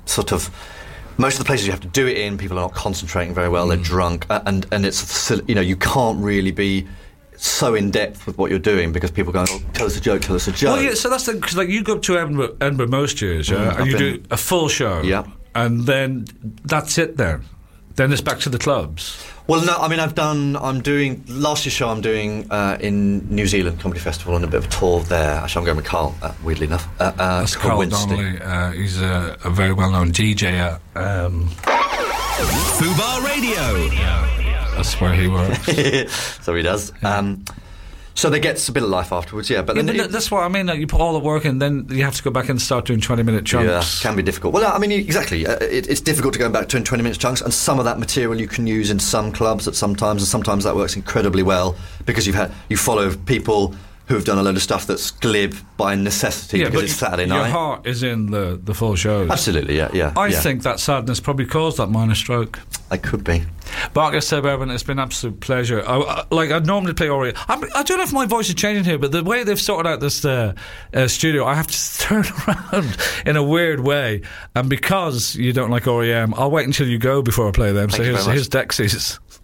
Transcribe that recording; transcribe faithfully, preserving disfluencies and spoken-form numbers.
sort of. Most of the places you have to do it in, people are not concentrating very well. Mm. They're drunk, uh, and and it's you know you can't really be so in depth with what you're doing because people go, oh, tell us a joke, tell us a joke. Well, yeah. So that's because like you go up to Edinburgh, Edinburgh most years, yeah, mm, and I've you been, do a full show, yeah, and then that's it. Then, then it's back to the clubs. Well, no, I mean, I've done. I'm doing last year's show. I'm doing uh, in New Zealand Comedy Festival and a bit of a tour there. Actually, I'm going with Carl. Uh, weirdly enough, uh, uh, that's Carl Donnelly. Uh, he's a, a very well-known D J at um, Fubar Radio. That's where he works. So he does. Yeah. Um, so they get a bit of life afterwards, yeah. But, yeah, then but it, that's what I mean. Like, you put all the work in, then you have to go back and start doing twenty-minute chunks. Yeah, can be difficult. Well, I mean, exactly. Uh, it, it's difficult to go back to twenty-minute chunks, and some of that material you can use in some clubs at some times, and sometimes that works incredibly well because you've had you follow people who have done a load of stuff that's glib by necessity yeah, because but it's Saturday your night. Your heart is in the, the full shows. Absolutely, yeah, yeah. I yeah. think that sadness probably caused that minor stroke. It could be. Barker Suburban, it's been an absolute pleasure. I, I, like, I'd normally play Ori. I, I don't know if my voice is changing here, but the way they've sorted out this uh, uh, studio, I have to turn around in a weird way. And because you don't like R E M, I'll wait until you go before I play them. Thank so here's, here's Dexys.